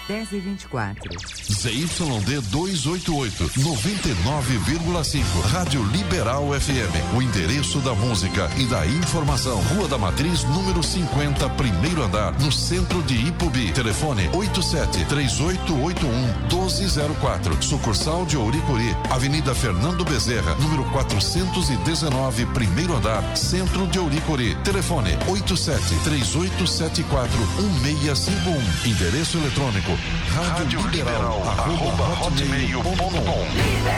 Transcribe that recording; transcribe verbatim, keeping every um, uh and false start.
dez e vinte e quatro. Z Y D duzentos e oitenta e oito, noventa e nove vírgula cinco. Rádio Liberal F M. O endereço da música e da informação. Rua da Matriz, número cinquenta, primeiro andar, no centro de Ipubi. Telefone oito sete três oito oito um um dois zero quatro. Sucursal de Ouricuri. Avenida Fernando Bezerra, número quatrocentos e dezenove, primeiro andar, centro de Ouricuri. Telefone oito sete três oito sete quatro um seis cinco um. Endereço eletrônico rádio liberal arroba hotmail ponto com.